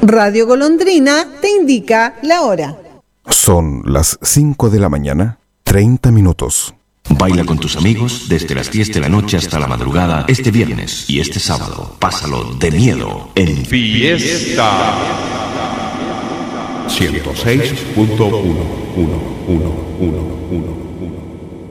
Radio Golondrina te indica la hora. Son las 5 de la mañana, 30 minutos. Baila con tus amigos desde las 10 de la noche hasta la madrugada este viernes y este sábado. Pásalo de miedo en Fiesta 106.1.